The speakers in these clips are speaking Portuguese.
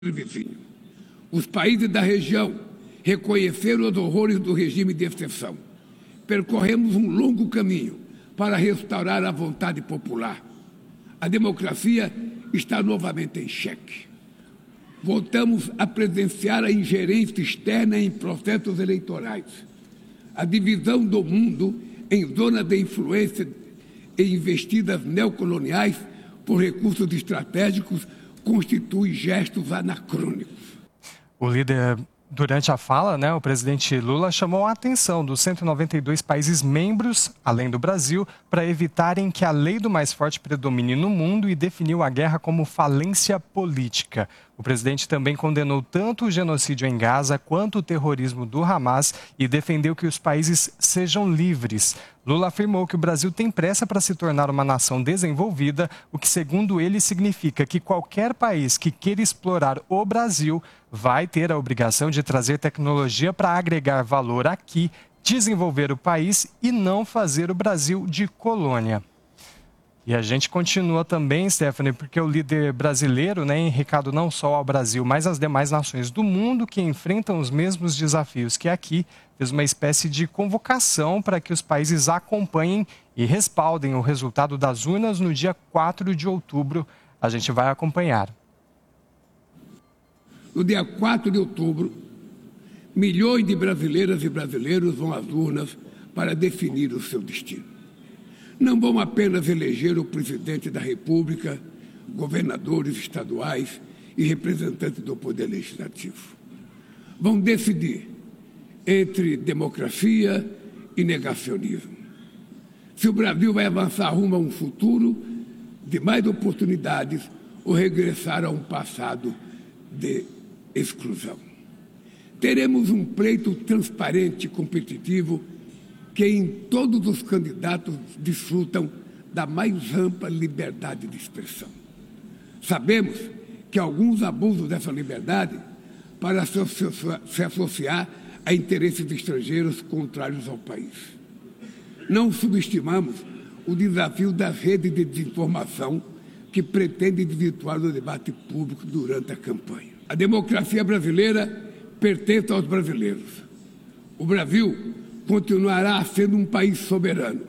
vizinho. Os países da região reconheceram os horrores do regime de exceção. Percorremos um longo caminho para restaurar a vontade popular. A democracia está novamente em xeque. Voltamos a presenciar a ingerência externa em processos eleitorais. A divisão do mundo em zonas de influência e investidas neocoloniais por recursos estratégicos constitui gestos anacrônicos. O líder, durante a fala, o presidente Lula chamou a atenção dos 192 países membros, além do Brasil, para evitarem que a lei do mais forte predomine no mundo e definiu a guerra como falência política. O presidente também condenou tanto o genocídio em Gaza quanto o terrorismo do Hamas e defendeu que os países sejam livres. Lula afirmou que o Brasil tem pressa para se tornar uma nação desenvolvida, o que, segundo ele, significa que qualquer país que queira explorar o Brasil vai ter a obrigação de trazer tecnologia para agregar valor aqui, desenvolver o país e não fazer o Brasil de colônia. E a gente continua também, Stephanie, porque o líder brasileiro, em recado não só ao Brasil, mas às demais nações do mundo que enfrentam os mesmos desafios que aqui, fez uma espécie de convocação para que os países acompanhem e respaldem o resultado das urnas no dia 4 de outubro. A gente vai acompanhar. No dia 4 de outubro, milhões de brasileiras e brasileiros vão às urnas para definir o seu destino. Não vão apenas eleger o presidente da República, governadores estaduais e representantes do Poder Legislativo. Vão decidir entre democracia e negacionismo. Se o Brasil vai avançar rumo a um futuro de mais oportunidades ou regressar a um passado de exclusão. Teremos um pleito transparente e competitivo que em todos os candidatos desfrutam da mais ampla liberdade de expressão. Sabemos que alguns abusam dessa liberdade para se associar a interesses estrangeiros contrários ao país. Não subestimamos o desafio das redes de desinformação que pretendem desvirtuar o debate público durante a campanha. A democracia brasileira pertence aos brasileiros. O Brasil continuará sendo um país soberano.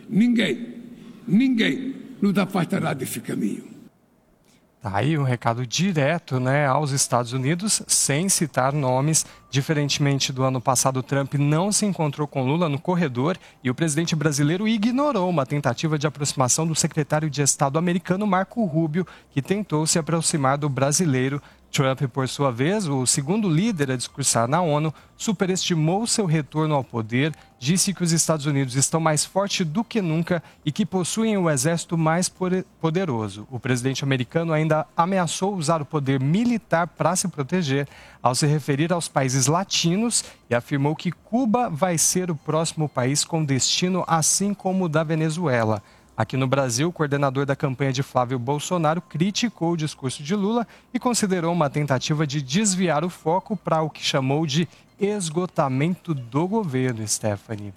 Ninguém nos afastará desse caminho. Tá aí um recado direto, aos Estados Unidos, sem citar nomes. Diferentemente do ano passado, Trump não se encontrou com Lula no corredor e o presidente brasileiro ignorou uma tentativa de aproximação do secretário de Estado americano Marco Rubio, que tentou se aproximar do brasileiro. Trump, por sua vez, o segundo líder a discursar na ONU, superestimou seu retorno ao poder, disse que os Estados Unidos estão mais fortes do que nunca e que possuem o exército mais poderoso. O presidente americano ainda ameaçou usar o poder militar para se proteger, ao se referir aos países latinos, e afirmou que Cuba vai ser o próximo país com destino assim como o da Venezuela. Aqui no Brasil, o coordenador da campanha de Flávio Bolsonaro criticou o discurso de Lula e considerou uma tentativa de desviar o foco para o que chamou de esgotamento do governo, Stephanie.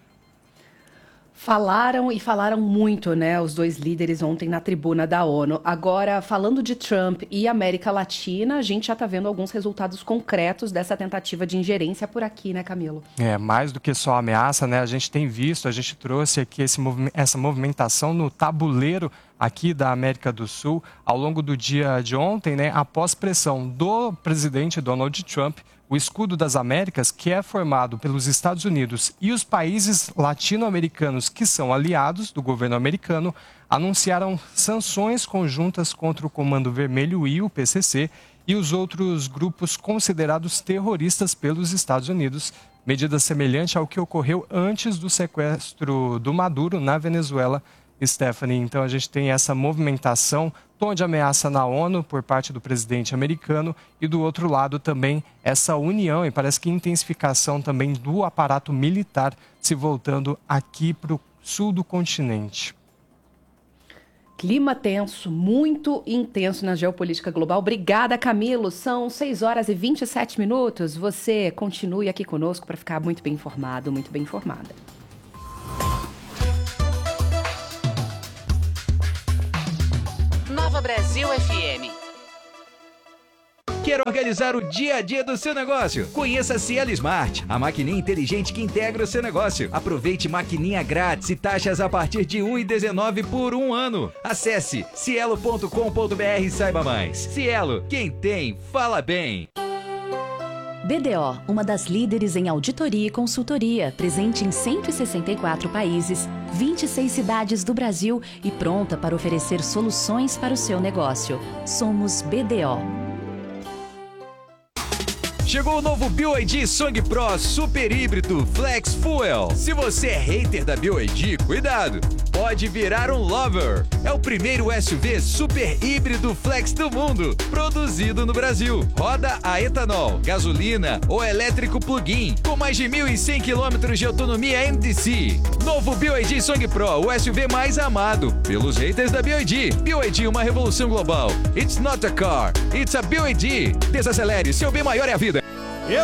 Falaram muito, os dois líderes ontem na tribuna da ONU. Agora, falando de Trump e América Latina, a gente já está vendo alguns resultados concretos dessa tentativa de ingerência por aqui, Camilo? Mais do que só ameaça, a gente tem visto, a gente trouxe aqui essa movimentação no tabuleiro aqui da América do Sul ao longo do dia de ontem, após pressão do presidente Donald Trump. O Escudo das Américas, que é formado pelos Estados Unidos e os países latino-americanos que são aliados do governo americano, anunciaram sanções conjuntas contra o Comando Vermelho e o PCC e os outros grupos considerados terroristas pelos Estados Unidos, medida semelhante ao que ocorreu antes do sequestro do Maduro na Venezuela. Stephanie, então a gente tem essa movimentação, tom de ameaça na ONU por parte do presidente americano e do outro lado também essa união e parece que intensificação também do aparato militar se voltando aqui para o sul do continente. Clima tenso, muito intenso na geopolítica global. Obrigada, Camilo. São 6h27. Você continue aqui conosco para ficar muito bem informado, muito bem informada. Nova Brasil FM. Quer organizar o dia a dia do seu negócio? Conheça a Cielo Smart, a maquininha inteligente que integra o seu negócio. Aproveite maquininha grátis e taxas a partir de R$ 1,19 por 1 ano. Acesse cielo.com.br e saiba mais. Cielo, quem tem, fala bem. BDO, uma das líderes em auditoria e consultoria, presente em 164 países, 26 cidades do Brasil e pronta para oferecer soluções para o seu negócio. Somos BDO. Chegou o novo BYD Song Pro Super Híbrido Flex Fuel. Se você é hater da BYD, cuidado, pode virar um lover. É o primeiro SUV super híbrido flex do mundo, produzido no Brasil. Roda a etanol, gasolina ou elétrico plug-in, com mais de 1.100 km de autonomia NDC. Novo BYD Song Pro, o SUV mais amado pelos haters da BYD. BYD, uma revolução global. It's not a car, it's a BYD. Desacelere, seu bem maior é a vida.